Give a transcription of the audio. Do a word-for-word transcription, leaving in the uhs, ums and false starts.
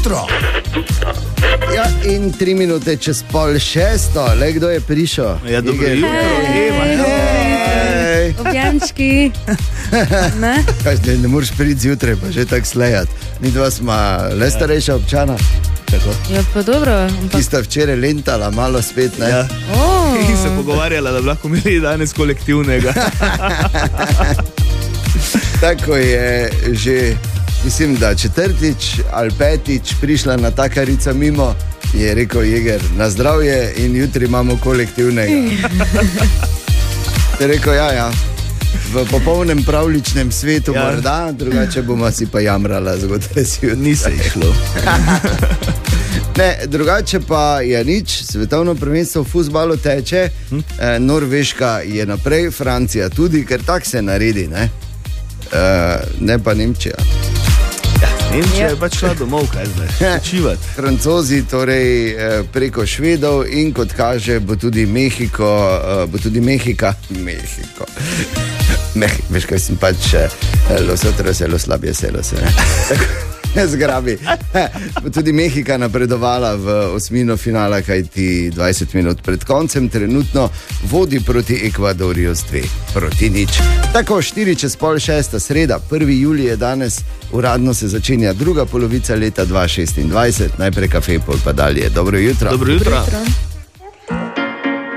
jutro. Ja, in tri minute čez pol šesto, le kdo je prišel? Ja, dobro jutro, Eva. Hej. Objemčki. Ne? Kaj, ne, ne moreš priti zjutraj, pa že tako slejati. Ni dva sma le starejša občana. Tako. Ja, pa dobro. Ampak... Ki sta včeraj lentala, malo spet, ne? Ja. Oh. In se pogovarjala, da bi lahko imeli danes kolektivnega. Tako je že, mislim, da četrtič ali petič prišla na takarica mimo, je rekel Jeger, na zdravje in jutri imamo kolektivnega. Je rekel, ja, ja, v popolnem pravličnem svetu ja. Morda, drugače bomo si pa jamrala zgodaj si jutri. Ni se išlo. Ne, drugače pa je nič, svetovno prvenstvo v fuzbalu teče, hm? e, Norveška je naprej, Francija tudi, ker tak se naredi, ne, e, ne pa Nemčija. Ja, Nemčija je pač šla domov, kaj zdaj, počivati. Francozi torej preko Švedov in kot kaže bo tudi Mehiko, bo tudi Mehika, Mehiko, Meh, veš kaj sem pač, los otros se los labios se los, ne zgrabi. Bo tudi Mehika napredovala v osmino finala, kajti dvajset minut pred koncem trenutno vodi proti Ekvadorju z dve proti nič. Tako, štiri čez pol šesta sreda, prvi julij je danes, uradno se začenja druga polovica leta dva tisoč šestindvajset, najprej kafe, pol pa dalje. Dobro jutro. Dobro jutro. Dobro jutro.